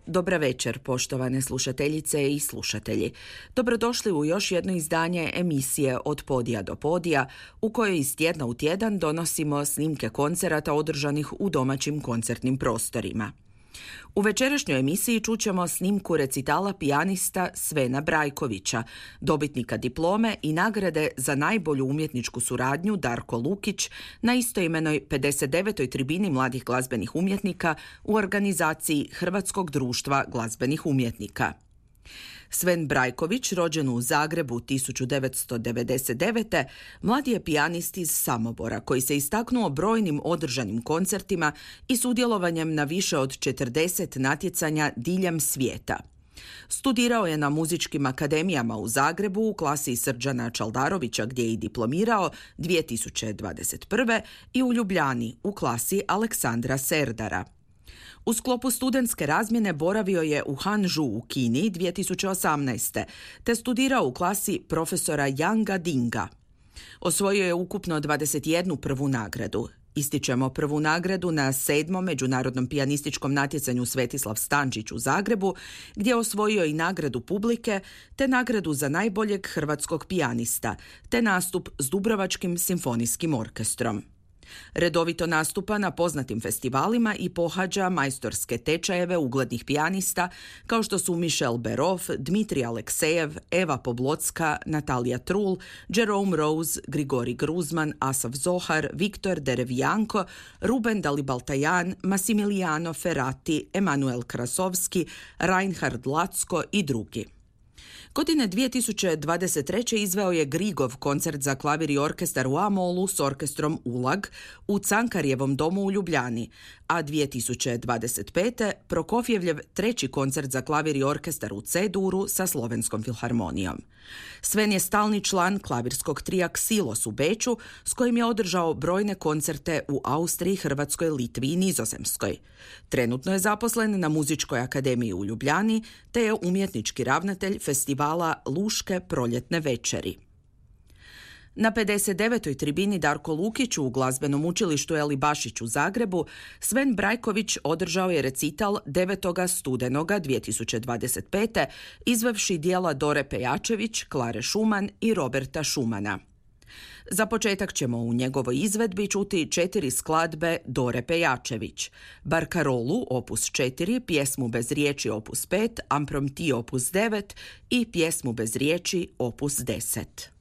Dobra večer, poštovane slušateljice i slušatelji. Dobrodošli u još jedno izdanje emisije Od podija do podija, u kojoj iz tjedna u tjedan donosimo snimke koncerata održanih u domaćim koncertnim prostorima. U večerašnjoj emisiji čućemo snimku recitala pijanista Svena Brajkovića, dobitnika diplome i nagrade za najbolju umjetničku suradnju Darko Lukić na istoimenoj 59. tribini mladih glazbenih umjetnika u organizaciji Hrvatskog društva glazbenih umjetnika. Sven Brajković, rođen u Zagrebu 1999. mladi je pijanist iz Samobora koji se istaknuo brojnim održanim koncertima i sudjelovanjem na više od 40 natjecanja diljem svijeta. Studirao je na muzičkim akademijama u Zagrebu u klasi Srđana Čaldarovića gdje je i diplomirao 2021. i u Ljubljani u klasi Aleksandra Serdara. U sklopu studentske razmjene boravio je u Hanžu u Kini 2018. te studirao u klasi profesora Yanga Dinga. Osvojio je ukupno 21 prvu nagradu. Ističemo prvu nagradu na 7. međunarodnom pijanističkom natjecanju Svetislav Stančić u Zagrebu, gdje je osvojio i nagradu publike, te nagradu za najboljeg hrvatskog pijanista, te nastup s Dubrovačkim simfonijskim orkestrom. Redovito nastupa na poznatim festivalima i pohađa majstorske tečajeve uglednih pijanista kao što su Michel Berov, Dmitrij Aleksejev, Eva Poblocka, Natalija Trul, Jerome Rose, Grigori Gruzman, Asaf Zohar, Viktor Derevjanko, Ruben Dalibaltajan, Massimiliano Ferrati, Emanuel Krasovski, Reinhard Lacko i drugi. Godine 2023. izveo je Grigov koncert za klavir i orkestar u A-molu s orkestrom Ulag u Cankarjevom domu u Ljubljani, a 2025. Prokofjevljev treći koncert za klavir i orkestar u C-duru sa Slovenskom filharmonijom. Sven je stalni član klavirskog trija Ksilos u Beču, s kojim je održao brojne koncerte u Austriji, Hrvatskoj, Litvi i Nizozemskoj. Trenutno je zaposlen na Muzičkoj akademiji u Ljubljani, te je umjetnički ravnatelj festivala Luške proljetne večeri. Na 59. tribini Darko Lukić u glazbenom učilištu Eli Bašić u Zagrebu Sven Brajković održao je recital 9. studenoga 2025. izvevši dijela Dore Pejačević, Klare Šuman i Roberta Šumana. Za početak ćemo u njegovoj izvedbi čuti 4 skladbe Dore Pejačević: Barkarolu opus 4, Pjesmu bez riječi opus 5, Amprompti opus 9 i Pjesmu bez riječi opus 10.